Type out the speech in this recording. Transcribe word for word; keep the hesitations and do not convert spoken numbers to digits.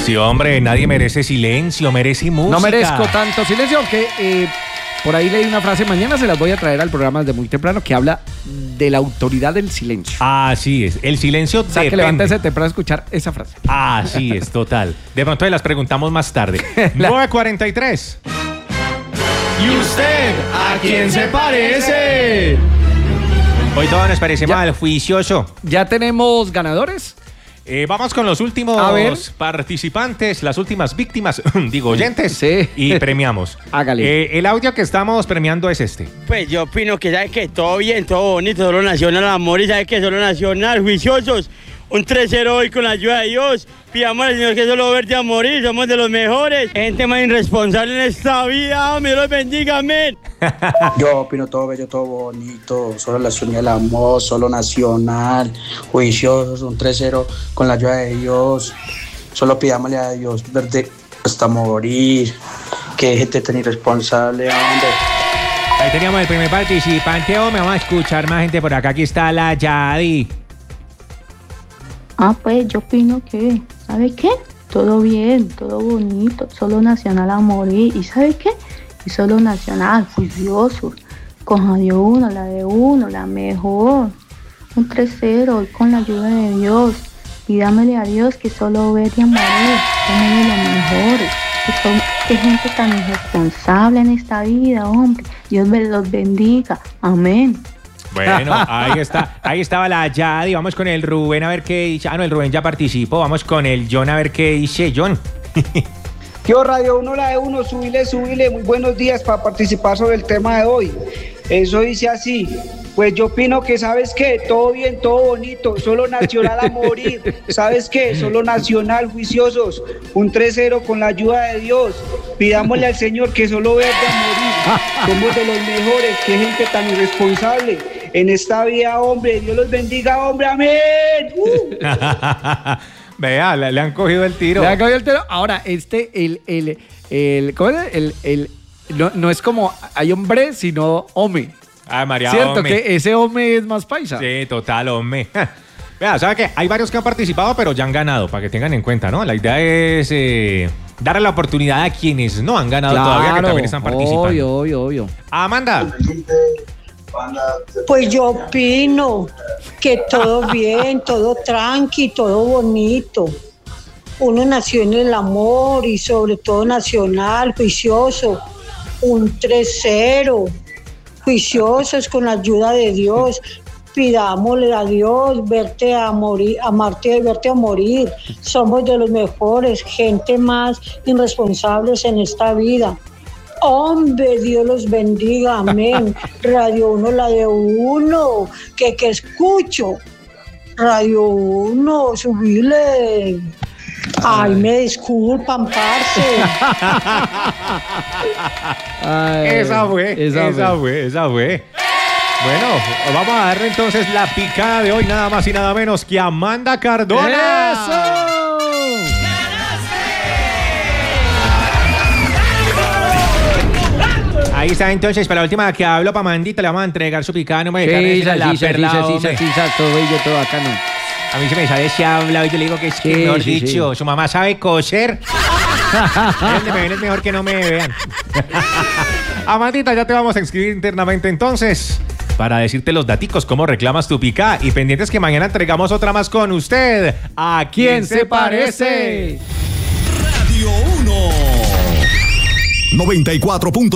Sí, hombre, nadie merece silencio, merece música. No merezco tanto silencio, aunque eh, por ahí leí una frase, mañana se las voy a traer al programa desde muy temprano, que habla de la autoridad del silencio. Así es, el silencio O sea, depende. que levántese temprano a escuchar esa frase. Así es, total. De pronto las preguntamos más tarde. nueve cuarenta y tres. ¿Y usted a quién se parece? Hoy todo nos parece Ya. mal, juicioso. ¿Ya tenemos ganadores? Eh, vamos con los últimos A ver. participantes, las últimas víctimas, digo oyentes, Sí. y premiamos. Hágale. Eh, el audio que estamos premiando es este. Pues yo opino que sabe que todo bien, todo bonito, solo nacional amor y sabe que solo nacional, juiciosos. Un tres cero hoy con la ayuda de Dios. Pidamos al Señor que solo verte a morir, somos de los mejores. Gente más irresponsable en esta vida, Dios los bendiga, amén. Yo opino todo bello, todo bonito, solo la unidad del amor, solo nacional, juiciosos, un tres cero con la ayuda de Dios. Solo pidámosle a Dios verte hasta morir. Qué gente tan irresponsable, hombre. Ahí teníamos el primer participante, hombre, vamos a escuchar más gente por acá. Aquí está la Yadi. Ah, pues yo opino que, ¿sabe qué? Todo bien, todo bonito, solo nacional a morir. ¿Y sabe qué? Y solo nacional, juicioso. Con la de uno, la de uno, la mejor. Un tres cero con la ayuda de Dios. Pídamele a Dios que solo vete a morir. Somos de los mejores. Que son, qué gente tan irresponsable en esta vida, hombre. Dios los bendiga. Amén. Bueno, ahí está, ahí estaba la Yadi. Vamos con el Rubén a ver qué dice. Ah, no, el Rubén ya participó. Vamos con el John a ver qué dice John. Yo Radio Uno, la de uno, subile, subile. Muy buenos días para participar sobre el tema de hoy. Eso dice así. Pues yo opino que, ¿sabes qué? Todo bien, todo bonito, solo nacional a morir. ¿Sabes qué? Solo nacional, juiciosos. Un tres cero con la ayuda de Dios. Pidámosle al Señor que solo verte a morir. Somos de los mejores, qué gente tan irresponsable en esta vida, hombre. Dios los bendiga, hombre, amén. Uh. Vea, le, le han cogido el tiro. Le han cogido el tiro. Ahora, este, el, el, el, ¿cómo es? El, el, no, no es como hay hombre, sino hombre. Ah, María, Cierto hombre. que ese hombre es más paisa. Sí, total, hombre. Vea, ¿sabe qué? Hay varios que han participado, pero ya han ganado, para que tengan en cuenta, ¿no? La idea es eh, darle la oportunidad a quienes no han ganado Claro, todavía, que también están participando. Obvio, obvio, obvio. Amanda. Pues yo opino que todo bien, todo tranqui, todo bonito. Uno nació en el amor y sobre todo nacional, juicioso. Un tres cero. Juiciosos con la ayuda de Dios. Pidámosle a Dios verte a morir, amarte y verte a morir. Somos de los mejores, gente más irresponsables en esta vida. Hombre, Dios los bendiga, amén. Radio Uno, la de uno, que, que escucho. Radio Uno, subile. Ay, me disculpan, parce. Ay, esa fue, esa, esa fue. fue, esa fue. Bueno, vamos a darle entonces la picada de hoy, nada más y nada menos que Amanda Cardona. ¡Eso! Ahí está entonces, para la última que hablo, para Mandita, le vamos a entregar su picada número de Sí, carne. sí, sí, sí, sí, sí, todo bello, todo bacano. A mí se me sale si habla y yo le digo que es que, Sí, mejor sí, dicho, sí. su mamá sabe coser. Donde me ven es mejor que no me vean. Amandita, ya te vamos a inscribir internamente entonces para decirte los daticos, cómo reclamas tu picada. Y pendientes que mañana entregamos otra más con usted. ¿A quién se parece? Radio uno noventa y cuatro punto